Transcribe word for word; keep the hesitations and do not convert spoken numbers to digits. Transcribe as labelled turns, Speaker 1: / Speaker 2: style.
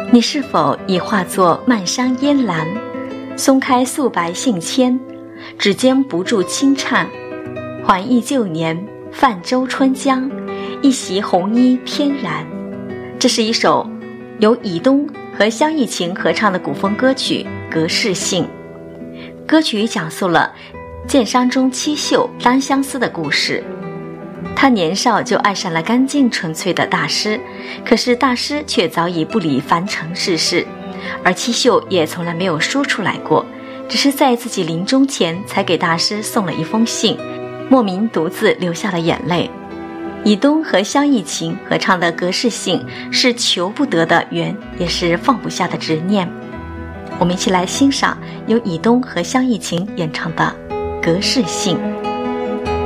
Speaker 1: 你是否已化作漫山烟岚，松开素白信笺，指尖不住轻颤，还忆旧年，泛舟春江，一袭红衣翩然。这是一首由以东和萧逸晴合唱的古风歌曲《隔世信》。歌曲讲述了剑山中七秀单相思的故事。他年少就爱上了干净纯粹的大师，可是大师却早已不理凡尘世事，而七秀也从来没有说出来过，只是在自己临终前才给大师送了一封信，莫名独自流下了眼泪。以东和萧逸晴合唱的《隔世信》是求不得的缘，也是放不下的执念。我们一起来欣赏由以东和萧逸晴演唱的《隔世信》。